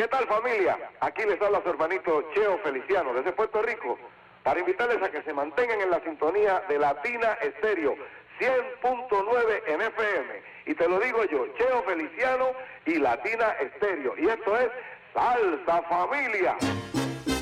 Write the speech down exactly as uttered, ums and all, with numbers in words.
¿Qué tal, familia? Aquí les habla su hermanito Cheo Feliciano desde Puerto Rico para invitarles a que se mantengan en la sintonía de Latina Estéreo cien punto nueve en F M. Y te lo digo yo, Cheo Feliciano y Latina Estéreo. Y esto es Salsa Familia.